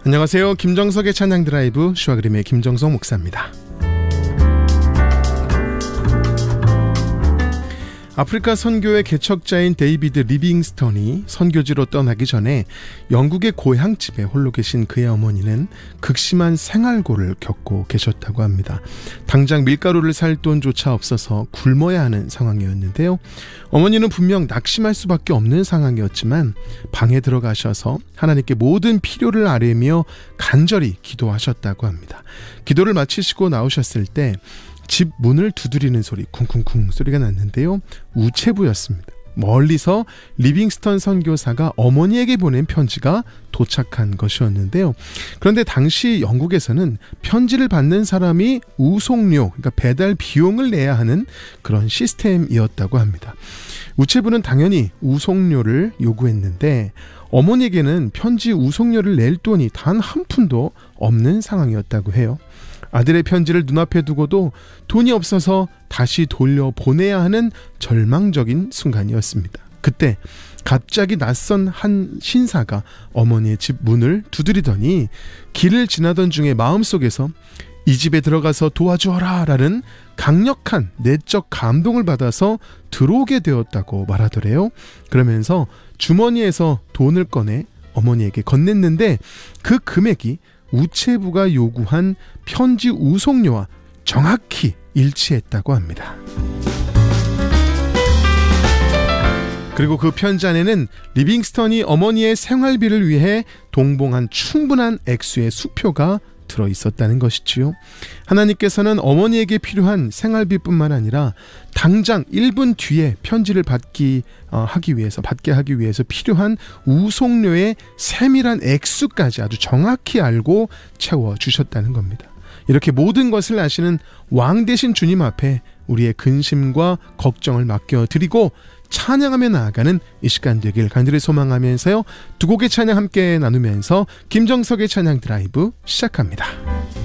안녕하세요. 김정석의 찬양 드라이브 슈아그림의 김정석 목사입니다. 아프리카 선교의 개척자인 데이비드 리빙스턴이 선교지로 떠나기 전에 영국의 고향집에 홀로 계신 그의 어머니는 극심한 생활고를 겪고 계셨다고 합니다. 당장 밀가루를 살 돈조차 없어서 굶어야 하는 상황이었는데요. 어머니는 분명 낙심할 수밖에 없는 상황이었지만 방에 들어가셔서 하나님께 모든 필요를 아뢰며 간절히 기도하셨다고 합니다. 기도를 마치시고 나오셨을 때 집 문을 두드리는 소리, 쿵쿵쿵 소리가 났는데요. 우체부였습니다. 멀리서 리빙스턴 선교사가 어머니에게 보낸 편지가 도착한 것이었는데요. 그런데 당시 영국에서는 편지를 받는 사람이 우송료, 그러니까 배달 비용을 내야 하는 그런 시스템이었다고 합니다. 우체부는 당연히 우송료를 요구했는데 어머니에게는 편지 우송료를 낼 돈이 단 한 푼도 없는 상황이었다고 해요. 아들의 편지를 눈앞에 두고도 돈이 없어서 다시 돌려보내야 하는 절망적인 순간이었습니다. 그때 갑자기 낯선 한 신사가 어머니의 집 문을 두드리더니 길을 지나던 중에 마음속에서 이 집에 들어가서 도와주어라 라는 강력한 내적 감동을 받아서 들어오게 되었다고 말하더래요. 그러면서 주머니에서 돈을 꺼내 어머니에게 건넸는데 그 금액이 우체부가 요구한 편지 우송료와 정확히 일치했다고 합니다. 그리고 그 편지 안에는 리빙스턴이 어머니의 생활비를 위해 동봉한 충분한 액수의 수표가 들어있었다는 것이지요. 하나님께서는 어머니에게 필요한 생활비뿐만 아니라 당장 1분 뒤에 편지를 받게 하기 위해서 필요한 우송료의 세밀한 액수까지 아주 정확히 알고 채워주셨다는 겁니다. 이렇게 모든 것을 아시는 왕 되신 주님 앞에 우리의 근심과 걱정을 맡겨드리고 찬양하며 나아가는 이 시간 되길 간절히 소망하면서요. 두 곡의 찬양 함께 나누면서 김정석의 찬양 드라이브 시작합니다.